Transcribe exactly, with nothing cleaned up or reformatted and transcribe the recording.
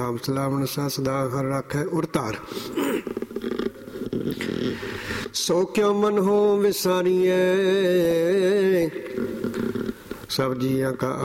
ਰਾਮ ਸਲਾਵਣ ਸਾ ਸਦਾ ਹਰ ਰਾਖੈ ਉਰਤਾਰ। ਸੋ ਕਿਉ ਮਨ ਹੋ ਵਿਸਾਰੀਐ, ਸਭ ਜੀਆਂ ਕਾ